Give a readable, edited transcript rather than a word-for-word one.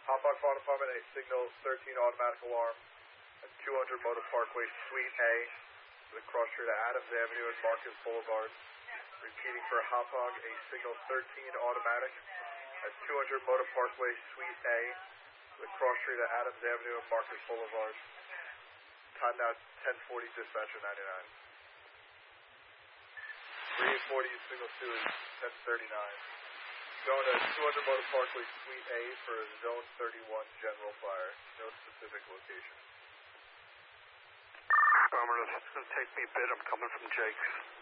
Hopog Fire Department, a signal 13 automatic alarm at 200 Motor Parkway, Suite A, with a cross street at Adams Avenue and Marcus Boulevard. Repeating for Hopog, a signal 13 automatic at 200 Motor Parkway, Suite A, with a cross street at Adams Avenue and Marcus Boulevard. Time now 10:40, dispatcher 99. 3840, signal 2 is 10:39. Going to 200 Motor Parkway, Suite A for Zone 31 general fire. No specific location. Affirmative. It's going to take me a bit. I'm coming from Jake's.